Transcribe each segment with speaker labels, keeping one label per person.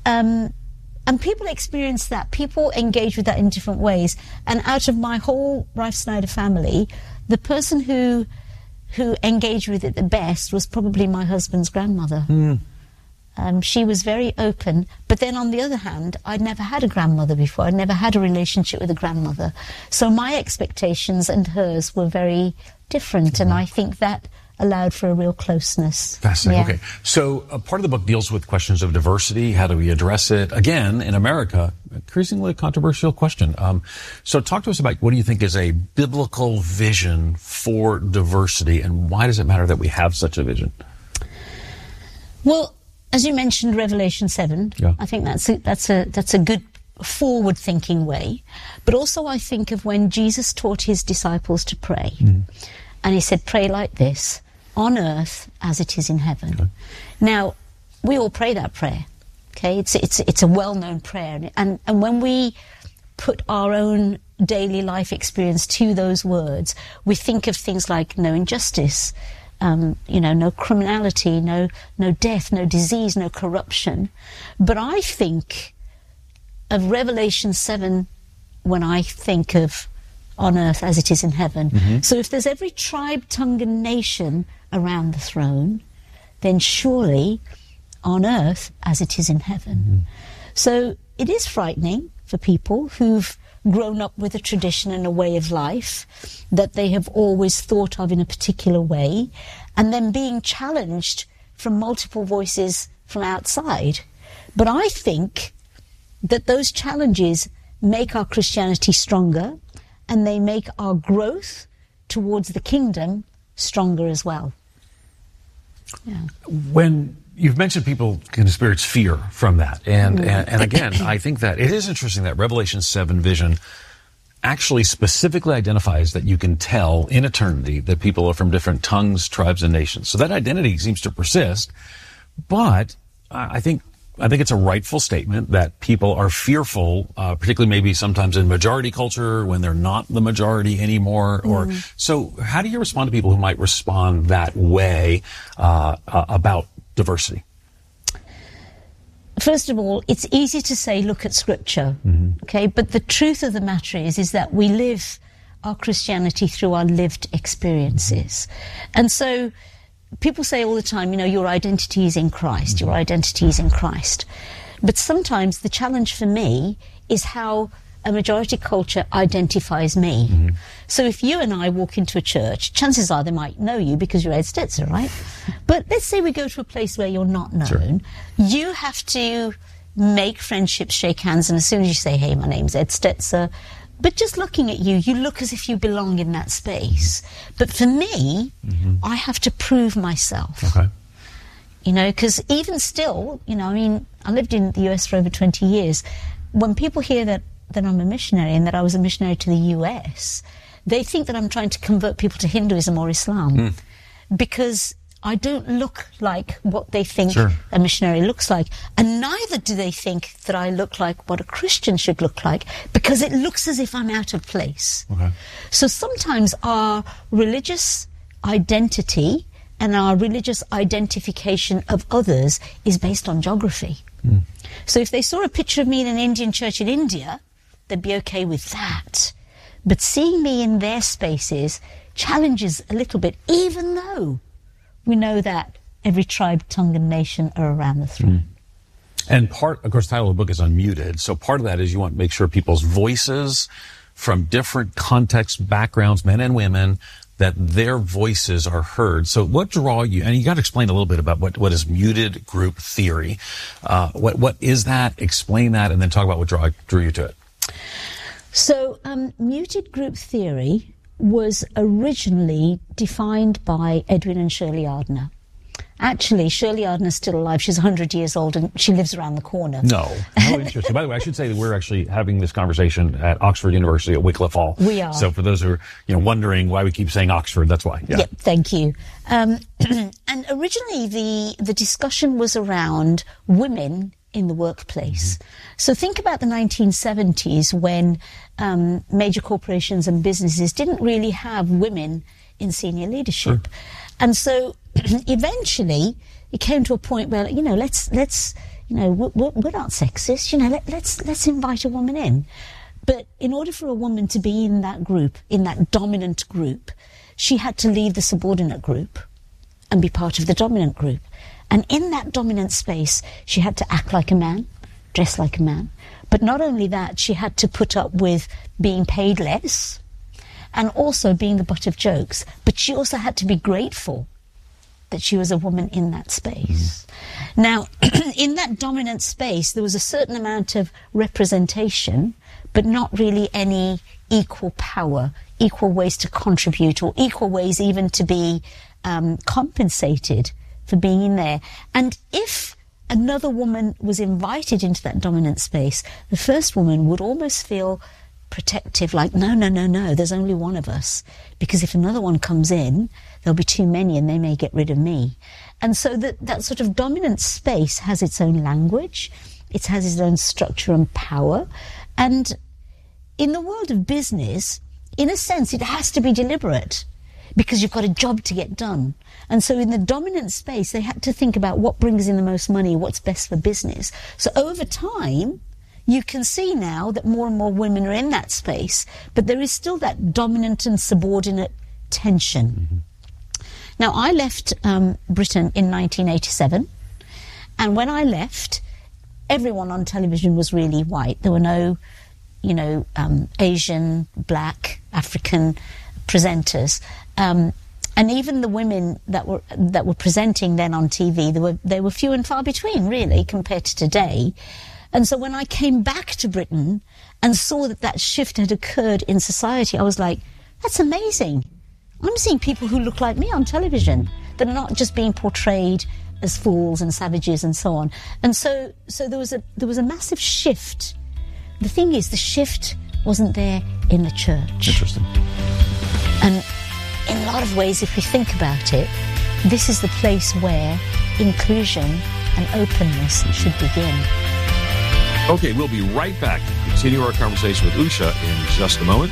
Speaker 1: And people experience that. People engage with that in different ways. And out of my whole Ralph Snyder family, the person who engaged with it the best was probably my husband's grandmother. She was very open. But then on the other hand, I'd never had a grandmother before. I'd never had a relationship with a grandmother. So my expectations and hers were very different. And I think that allowed for a real closeness.
Speaker 2: Fascinating. Okay. So part of the book deals with questions of diversity. How do we address it? Again, in America, increasingly a controversial question. So talk to us about what do you think is a biblical vision for diversity, and why does it matter that we have such a vision?
Speaker 1: Well, as you mentioned, Revelation 7, I think that's a good forward-thinking way. But also I think of when Jesus taught his disciples to pray. And he said, pray like this, on earth as it is in heaven. Okay. Now, we all pray that prayer, okay? It's a well-known prayer. And when we put our own daily life experience to those words, we think of things like no injustice, no criminality, no death, no disease, no corruption. But I think of Revelation 7 when I think of on earth as it is in heaven. So if there's every tribe, tongue and nation around the throne, then surely on earth as it is in heaven. So it is frightening for people who've grown up with a tradition and a way of life that they have always thought of in a particular way, and then being challenged from multiple voices from outside. But I think that those challenges make our Christianity stronger, and they make our growth towards the kingdom stronger as well.
Speaker 2: When you've mentioned people can experience fear from that, and again, I think that it is interesting that Revelation 7 vision actually specifically identifies that you can tell in eternity that people are from different tongues, tribes, and nations. So that identity seems to persist, but I think it's a rightful statement that people are fearful, particularly maybe sometimes in majority culture when they're not the majority anymore. Or so how do you respond to people who might respond that way about diversity?
Speaker 1: First of all, it's easy to say, look at Scripture, okay? But the truth of the matter is that we live our Christianity through our lived experiences. And so people say all the time, your identity is in Christ, your identity is in Christ. But sometimes the challenge for me is how a majority culture identifies me. So if you and I walk into a church, chances are they might know you because you're Ed Stetzer, right? But let's say we go to a place where you're not known. You have to make friendships, shake hands, and as soon as you say, hey, my name's Ed Stetzer, but just looking at you, you look as if you belong in that space. But for me, I have to prove myself. Okay. Because even still, I lived in the US for over 20 years. When people hear that I'm a missionary and that I was a missionary to the US, they think that I'm trying to convert people to Hinduism or Islam. Because I don't look like what they think a missionary looks like. And neither do they think that I look like what a Christian should look like, because it looks as if I'm out of place. Okay. So sometimes our religious identity and our religious identification of others is based on geography. So if they saw a picture of me in an Indian church in India, they'd be okay with that. But seeing me in their spaces challenges a little bit, even though we know that every tribe, tongue, and nation are around the throne.
Speaker 2: And of course, the title of the book is Unmuted. So part of that is you want to make sure people's voices from different contexts, backgrounds, men and women, that their voices are heard. So what draw you, and you got to explain a little bit about what is muted group theory. What is that? Explain that, and then talk about what drew you to it.
Speaker 1: So muted group theory was originally defined by Edwin and Shirley Ardner. Actually, Shirley Ardner's still alive. She's 100 years old and she lives around the corner.
Speaker 2: No, interesting. By the way, I should say that we're actually having this conversation at Oxford University at Wycliffe Hall.
Speaker 1: We are.
Speaker 2: So for those who are wondering why we keep saying Oxford, that's why.
Speaker 1: Yeah. Yep, thank you. And originally the discussion was around women in the workplace. So think about the 1970s when major corporations and businesses didn't really have women in senior leadership. And so eventually it came to a point where, let's we're not sexist. Let's invite a woman in. But in order for a woman to be in that group, in that dominant group, she had to leave the subordinate group and be part of the dominant group. And in that dominant space, she had to act like a man, dress like a man. But not only that, she had to put up with being paid less and also being the butt of jokes. But she also had to be grateful that she was a woman in that space. Now, in that dominant space, there was a certain amount of representation, but not really any equal power, equal ways to contribute, or equal ways even to be compensated for being in there. And if another woman was invited into that dominant space, the first woman would almost feel protective, like, no, there's only one of us. Because if another one comes in, there'll be too many and they may get rid of me. And so that sort of dominant space has its own language, it has its own structure and power. And in the world of business, in a sense, it has to be deliberate because you've got a job to get done. And so in the dominant space, they had to think about what brings in the most money, what's best for business. So over time, you can see now that more and more women are in that space, but there is still that dominant and subordinate tension. Mm-hmm. Now, I left Britain in 1987, and when I left, everyone on television was really white. There were no, Asian, black, African presenters. And even the women that were presenting then on TV, they were few and far between, really, compared to today. And so when I came back to Britain and saw that shift had occurred in society, I was like, that's amazing. I'm seeing people who look like me on television that are not just being portrayed as fools and savages and so on. And so there was a massive shift. The thing is, the shift wasn't there in the church.
Speaker 2: Interesting.
Speaker 1: And in a lot of ways, if we think about it, this is the place where inclusion and openness should begin.
Speaker 2: Okay, we'll be right back. Continue our conversation with Usha in just a moment.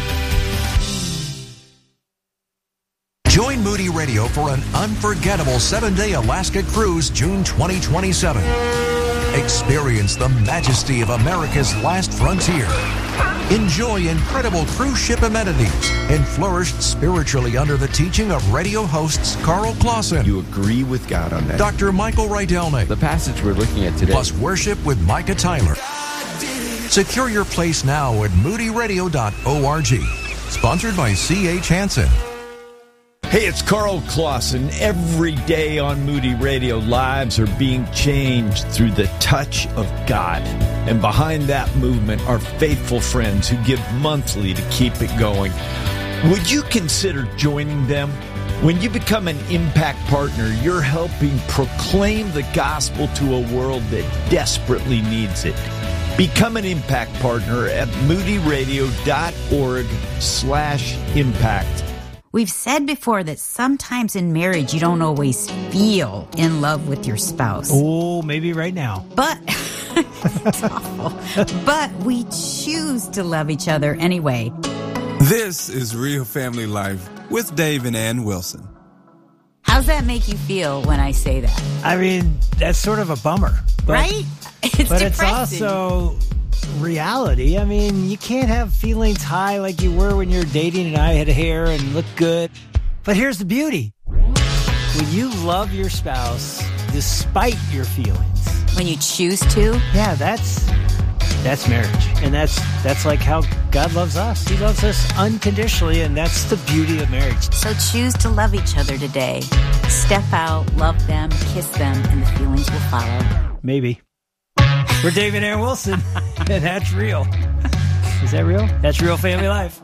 Speaker 3: Join Moody Radio for an unforgettable 7-day Alaska cruise, June 2027. Experience the majesty of America's last frontier. Enjoy incredible cruise ship amenities and flourish spiritually under the teaching of radio hosts Carl Clausen.
Speaker 4: You agree with God on that.
Speaker 3: Dr. Michael Rydelnik.
Speaker 4: The passage we're looking at today.
Speaker 3: Plus worship with Micah Tyler. Secure your place now at moodyradio.org. Sponsored by C.H. Hansen.
Speaker 5: Hey, it's Carl Clausen. Every day on Moody Radio, lives are being changed through the touch of God. And behind that movement are faithful friends who give monthly to keep it going. Would you consider joining them? When you become an impact partner, you're helping proclaim the gospel to a world that desperately needs it. Become an impact partner at moodyradio.org/impact.
Speaker 6: We've said before that sometimes in marriage you don't always feel in love with your spouse.
Speaker 7: Oh, maybe right now.
Speaker 6: But we choose to love each other anyway.
Speaker 8: This is Real Family Life with Dave and Ann Wilson.
Speaker 6: How's that make you feel when I say that?
Speaker 7: I mean, that's sort of a bummer.
Speaker 6: Right? It's
Speaker 7: but
Speaker 6: depressing.
Speaker 7: It's also reality. I mean, you can't have feelings high like you were when you were dating and I had hair and looked good. But here's the beauty. When you love your spouse despite your feelings.
Speaker 6: When you choose to?
Speaker 7: Yeah, that's marriage. And that's like how God loves us. He loves us unconditionally, and that's the beauty of marriage.
Speaker 6: So choose to love each other today. Step out, love them, kiss them, and the feelings will follow.
Speaker 7: Maybe. We're Dave and Ann Wilson, and that's real. Is that real? That's Real Family Life.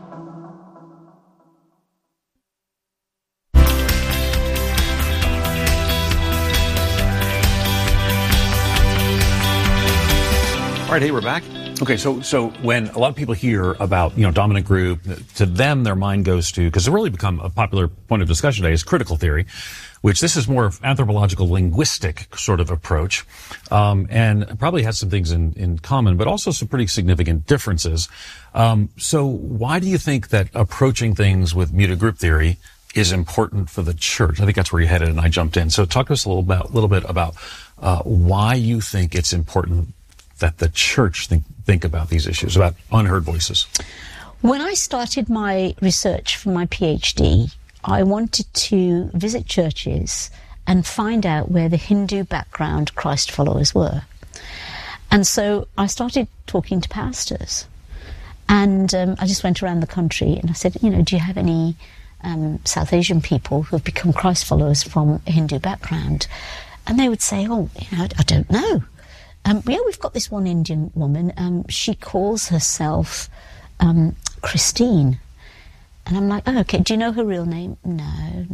Speaker 2: All right, hey, we're back. Okay, so when a lot of people hear about, dominant group, to them their mind goes to, because it's really become a popular point of discussion today, is critical theory, which this is more anthropological, linguistic sort of approach, and probably has some things in common, but also some pretty significant differences. So why do you think that approaching things with muted group theory is important for the church? I think that's where you headed, and I jumped in. So talk to us a little bit about why you think it's important that the church think about these issues, about unheard voices.
Speaker 1: When I started my research for my PhD, I wanted to visit churches and find out where the Hindu background Christ followers were. And so I started talking to pastors. And I just went around the country and I said, do you have any South Asian people who have become Christ followers from a Hindu background? And they would say, I don't know. We've got this one Indian woman. She calls herself Christine. And I'm like, okay, do you know her real name? No.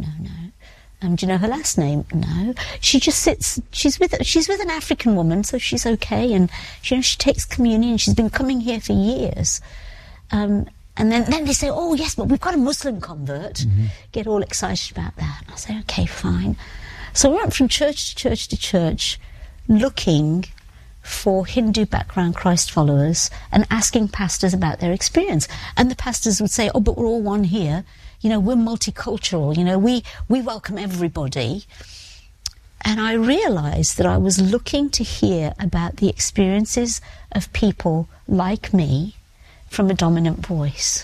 Speaker 1: Do you know her last name? No. She just sits, she's with an African woman, so she's okay, and she takes communion, she's been coming here for years. And then they say, oh yes, but we've got a Muslim convert. Get all excited about that. I say, okay, fine. So we went from church to church to church, looking for Hindu background Christ followers and asking pastors about their experience. And the pastors would say, oh, but we're all one here. We're multicultural. We welcome everybody. And I realized that I was looking to hear about the experiences of people like me from a dominant voice.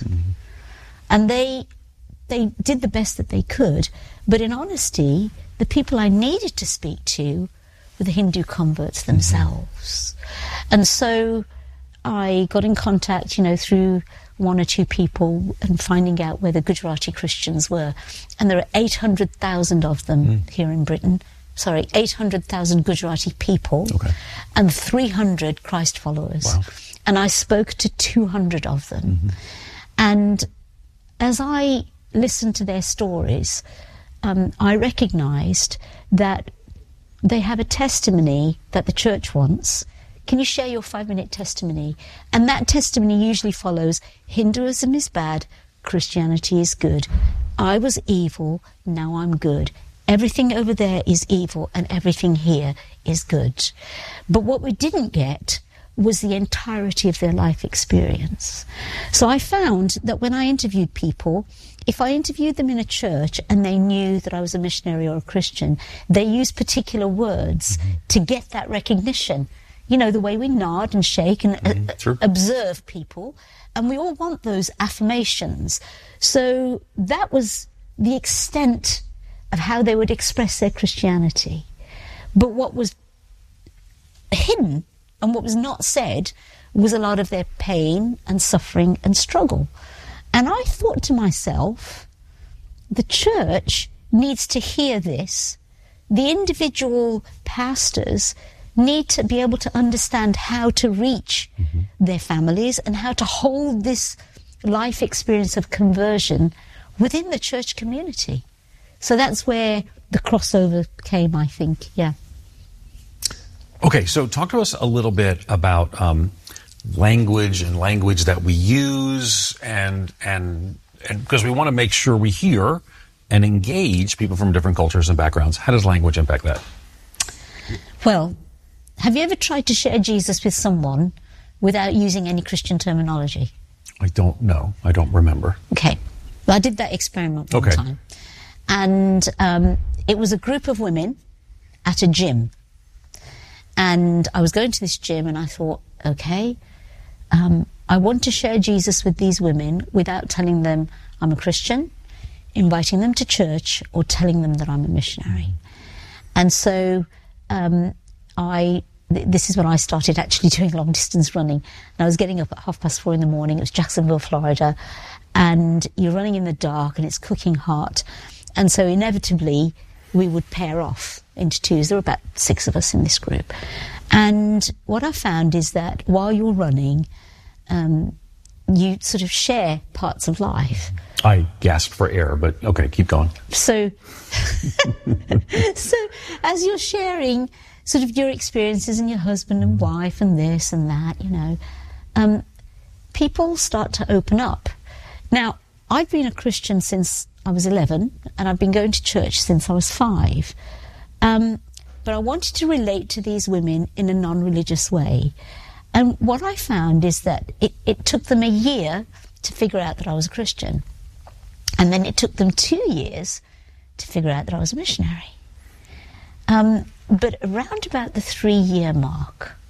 Speaker 1: And they did the best that they could, but in honesty, the people I needed to speak to were the Hindu converts themselves. And so I got in contact, through one or two people and finding out where the Gujarati Christians were. And there are 800,000 of them here in Britain. 800,000 Gujarati people and 300 Christ followers.
Speaker 2: Wow.
Speaker 1: And I spoke to 200 of them. And as I listened to their stories, I recognized that they have a testimony that the church wants. Can you share your 5-minute testimony? And that testimony usually follows, Hinduism is bad, Christianity is good. I was evil, now I'm good. Everything over there is evil and everything here is good. But what we didn't get was the entirety of their life experience. So I found that when I interviewed people, if I interviewed them in a church and they knew that I was a missionary or a Christian, they used particular words to get that recognition. The way we nod and shake and observe people, and we all want those affirmations. So that was the extent of how they would express their Christianity. But what was hidden and what was not said was a lot of their pain and suffering and struggle. And I thought to myself, the church needs to hear this. The individual pastors need to be able to understand how to reach their families and how to hold this life experience of conversion within the church community. So that's where the crossover came, I think,
Speaker 2: Okay, so talk to us a little bit about language that we use and because we want to make sure we hear and engage people from different cultures and backgrounds. How does language impact that?
Speaker 1: Well, have you ever tried to share Jesus with someone without using any Christian terminology?
Speaker 2: I don't know. I don't remember.
Speaker 1: Okay. Well, I did that experiment one time. And it was a group of women at a gym. And I was going to this gym and I thought, okay, I want to share Jesus with these women without telling them I'm a Christian, inviting them to church, or telling them that I'm a missionary. And so this is when I started actually doing long distance running. And I was getting up at 4:30 in the morning. It was Jacksonville, Florida. And you're running in the dark and it's cooking hot. And so inevitably we would pair off into twos. There were about 6 of us in this group. And what I found is that while you're running, you sort of share parts of life.
Speaker 2: I gasped for air, but okay, keep going.
Speaker 1: So as you're sharing sort of your experiences and your husband and wife and this and that, people start to open up. Now, I've been a Christian since I was 11, and I've been going to church since I was 5. But I wanted to relate to these women in a non-religious way. And what I found is that it took them a year to figure out that I was a Christian. And then it took them 2 years to figure out that I was a missionary. But around about the 3-year mark,